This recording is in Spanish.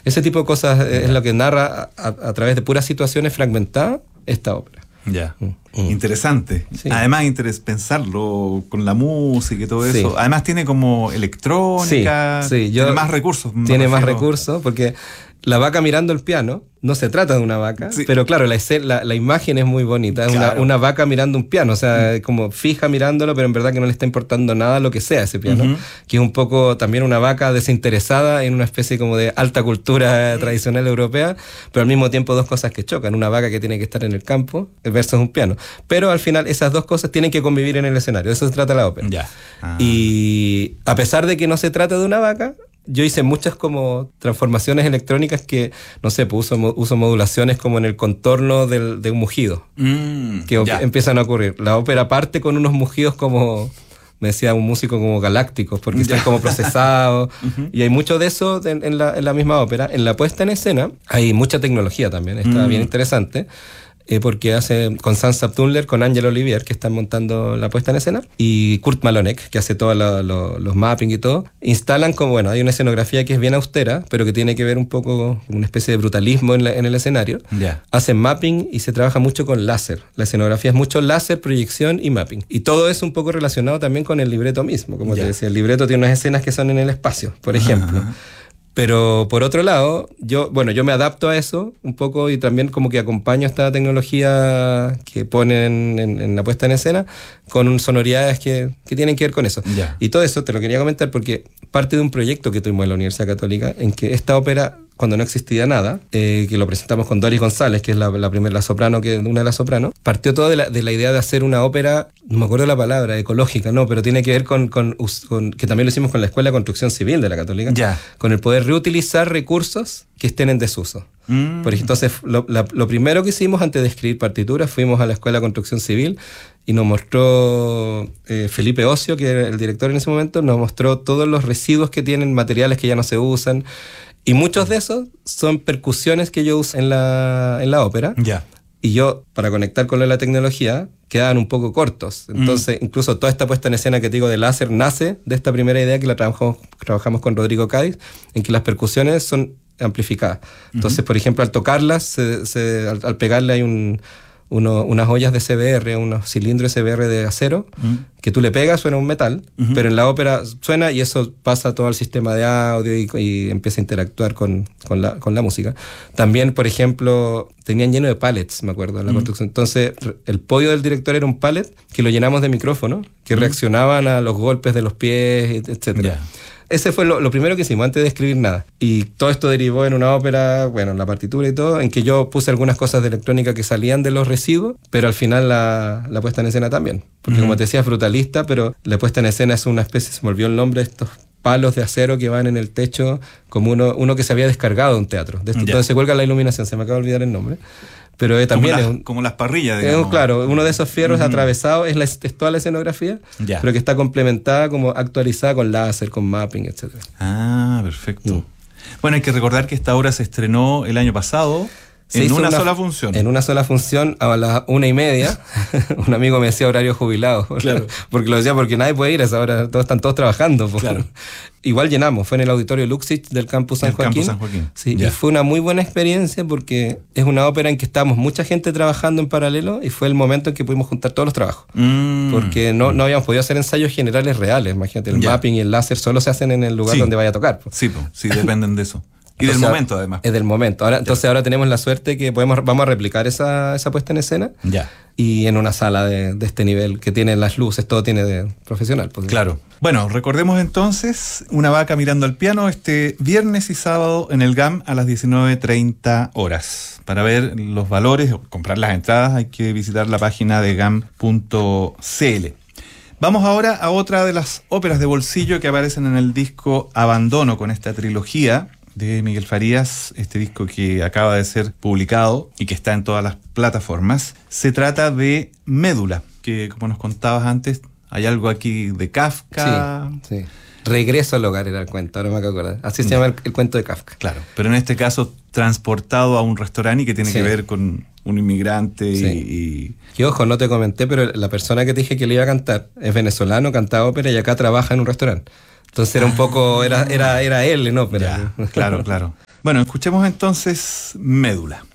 Ese tipo de cosas es lo que narra a través de puras situaciones fragmentadas esta ópera. Ya. Interesante. Sí. Además, pensarlo con la música y todo Sí. eso. Además, tiene como electrónica. Sí, tiene más recursos. Tiene más recursos porque la vaca mirando el piano no se trata de una vaca, Sí. pero claro, la imagen es muy bonita. Es Claro. una vaca mirando un piano, o sea, como fija mirándolo, pero en verdad que no le está importando nada lo que sea ese piano, que es un poco también una vaca desinteresada en una especie como de alta cultura tradicional europea, pero al mismo tiempo dos cosas que chocan. Una vaca que tiene que estar en el campo versus un piano. Pero al final esas dos cosas tienen que convivir en el escenario. De eso se trata la ópera. Ya. Y a pesar de que no se trata de una vaca, yo hice muchas como transformaciones electrónicas que, no sé, pues uso modulaciones como en el contorno de un mugido, que empiezan a ocurrir. La ópera parte con unos mugidos como, me decía un músico, como galácticos, porque están como procesados, y hay mucho de eso en la misma ópera. En la puesta en escena hay mucha tecnología también, está bien interesante. Porque hace con Sans Abdunler, con Ángel Olivier, que están montando la puesta en escena, y Kurt Malonek, que hace todos los mapping y todo, instalan como, bueno, hay una escenografía que es bien austera, pero que tiene que ver un poco con una especie de brutalismo en el escenario. Hacen mapping y se trabaja mucho con láser. La escenografía es mucho láser, proyección y mapping. Y todo es un poco relacionado también con el libreto mismo. Como te decía, el libreto tiene unas escenas que son en el espacio, por ejemplo. Pero por otro lado, yo me adapto a eso un poco y también como que acompaño esta tecnología que ponen en la puesta en escena con sonoridades que tienen que ver con eso. Y todo eso te lo quería comentar porque parte de un proyecto que tuvimos en la Universidad Católica en que esta ópera, cuando no existía nada, que lo presentamos con Doris González, que es una de las sopranos, partió todo de la idea de hacer una ópera, no me acuerdo la palabra, ecológica, no, pero tiene que ver con que también lo hicimos con la Escuela de Construcción Civil de la Católica, con el poder reutilizar recursos que estén en desuso. Por entonces, lo primero que hicimos antes de escribir partituras, fuimos a la Escuela de Construcción Civil y nos mostró Felipe Ocio, que era el director en ese momento, nos mostró todos los residuos que tienen, materiales que ya no se usan. Y muchos de esos son percusiones que yo uso en la ópera. Y yo, para conectar con la tecnología, quedaban un poco cortos. Entonces, incluso toda esta puesta en escena que te digo de láser nace de esta primera idea que la trabajamos con Rodrigo Cádiz, en que las percusiones son amplificadas. Entonces, por ejemplo, al tocarlas, al pegarle hay unas ollas de CBR, unos cilindros de CBR de acero, que tú le pegas, suena un metal, pero en la ópera suena y eso pasa todo al sistema de audio y empieza a interactuar con la música. También, por ejemplo, tenían lleno de pallets, me acuerdo, en la construcción. Entonces, el podio del director era un pallet que lo llenamos de micrófonos que reaccionaban a los golpes de los pies, etc. Ese fue lo primero que hicimos antes de escribir nada. Y todo esto derivó en una ópera, bueno, en la partitura y todo, en que yo puse algunas cosas de electrónica que salían de los residuos, pero al final la puesta en escena también. Porque como te decía, es brutalista, pero la puesta en escena es una especie, se me olvidó el nombre, estos palos de acero que van en el techo, como uno que se había descargado de un teatro. Entonces se cuelga la iluminación, se me acaba de olvidar el nombre. Pero también como las parrillas, digamos. Claro, uno de esos fierros atravesados es toda la escenografía, pero que está complementada, como actualizada con láser, con mapping, etc. Ah, perfecto. Bueno, hay que recordar que esta obra se estrenó el año pasado en una sola función. En una sola función a las 1:30. Un amigo me decía horario jubilado. Claro. Porque lo decía porque nadie puede ir a esa hora, están todos trabajando. Claro. Igual llenamos, fue en el Auditorio Luxich del Campus San Joaquín. Sí, y fue una muy buena experiencia porque es una ópera en que estábamos mucha gente trabajando en paralelo y fue el momento en que pudimos juntar todos los trabajos. Porque no habíamos podido hacer ensayos generales reales. Imagínate, el mapping y el láser solo se hacen en el lugar donde vaya a tocar. Sí, dependen de eso. Y entonces, del momento, además. Es del momento. Ahora tenemos la suerte que vamos a replicar esa puesta en escena. Y en una sala de este nivel que tiene las luces, todo tiene de profesional. Claro. Bueno, recordemos entonces Una vaca mirando al piano este viernes y sábado en el GAM a las 19:30 horas. Para ver los valores o comprar las entradas hay que visitar la página de gam.cl. Vamos ahora a otra de las óperas de bolsillo que aparecen en el disco Abandono, con esta trilogía de Miguel Farías, este disco que acaba de ser publicado y que está en todas las plataformas. Se trata de Médula, que como nos contabas antes, hay algo aquí de Kafka. Sí. Regreso al hogar era el cuento, ahora me acabo de acordar. Así se llama el cuento de Kafka. Claro, pero en este caso transportado a un restaurante y que tiene que ver con un inmigrante y... Que ojo, no te comenté, pero la persona que te dije que le iba a cantar es venezolano, canta ópera y acá trabaja en un restaurante. Entonces era un poco, era él en ópera. Claro. Bueno, escuchemos entonces Médula.